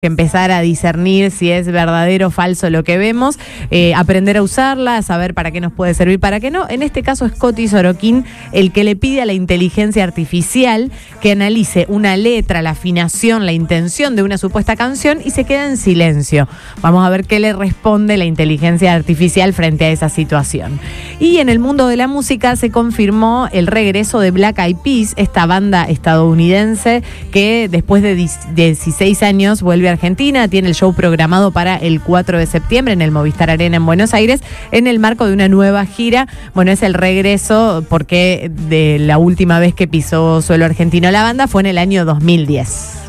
que empezar a discernir si es verdadero o falso lo que vemos, aprender a usarla, a saber para qué nos puede servir, para qué no. En este caso es Coti Sorokin el que le pide a la inteligencia artificial que analice una letra, la afinación, la intención de una supuesta canción y se queda en silencio. Vamos a ver qué le responde la inteligencia artificial frente a esa situación. Y en el mundo de la música se confirmó el regreso de Black Eyed Peas, esta banda estadounidense que después de 16 años vuelve a Argentina, tiene el show programado para el 4 de septiembre en el Movistar Arena en Buenos Aires, en el marco de una nueva gira. Bueno, es el regreso porque de la última vez que pisó suelo argentino la banda fue en el año 2010.